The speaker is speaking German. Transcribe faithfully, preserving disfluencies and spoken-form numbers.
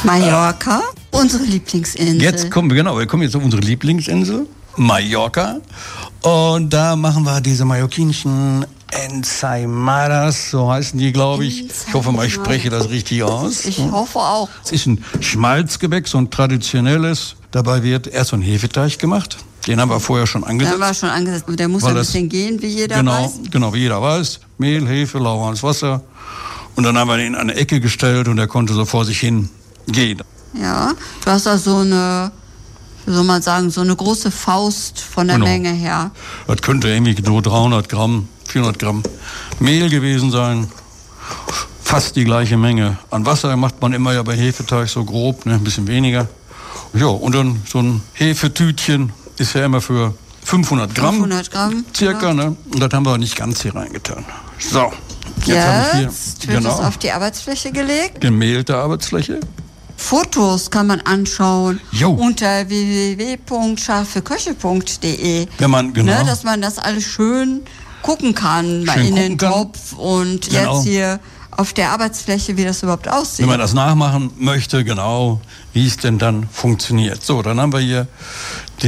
Mallorca, unsere Lieblingsinsel. Jetzt kommen wir, genau, wir kommen jetzt auf unsere Lieblingsinsel, Mallorca. Und da machen wir diese mallorquinischen Ensaimadas, so heißen die, glaube ich. Ich hoffe mal, ich spreche das richtig aus. Ich hoffe auch. Es ist ein Schmalzgebäck, so ein traditionelles. Dabei wird erst so ein Hefeteig gemacht. Den haben wir vorher schon angesetzt. Der war schon angesetzt. Der muss ein bisschen gehen, wie jeder genau, weiß. Genau, wie jeder weiß. Mehl, Hefe, lauwarmes Wasser. Und dann haben wir den an eine Ecke gestellt und er konnte so vor sich hin gehen. Ja, du hast da so eine, wie soll man sagen, so eine große Faust von der Genau. Menge her. Das könnte irgendwie so dreihundert Gramm, vierhundert Gramm Mehl gewesen sein. Fast die gleiche Menge an Wasser macht man immer ja bei Hefeteig so grob, ne, ein bisschen weniger. Ja, und dann so ein Hefetütchen ist ja immer für fünfhundert Gramm. fünfhundert Gramm. Circa, ja. ne? Und das haben wir nicht ganz hier reingetan. So, jetzt, Jetzt habe ich hier wird genau, es auf die Arbeitsfläche gelegt. gemehlte Arbeitsfläche. Fotos kann man anschauen Jo. unter w w w punkt scharfeköche punkt d e. Wenn man, genau. Ne, dass man das alles schön gucken kann, mal Schön in den gucken kann. Topf und Genau. jetzt hier auf der Arbeitsfläche, wie das überhaupt aussieht. Wenn man das nachmachen möchte, genau, wie es denn dann funktioniert. So, dann haben wir hier